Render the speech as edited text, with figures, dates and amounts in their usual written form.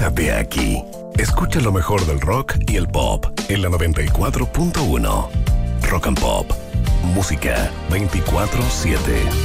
Quédate aquí. Escucha lo mejor del rock y el pop en la 94.1. Rock and Pop. Música 24/7.